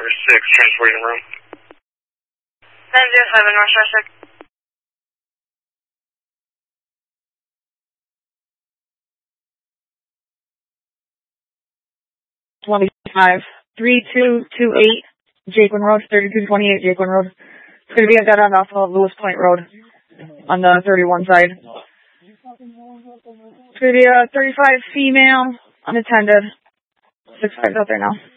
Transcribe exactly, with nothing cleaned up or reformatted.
Driver six, transporting room. nine zero seven, North Star six. twenty-five, three two two eight, Jaquin Road, thirty-two twenty-eight, Jaquin Road. It's going to be a dead end off of Lewis Point Road on the thirty-one side. It's going to be a thirty-five female, unattended. six five out there now.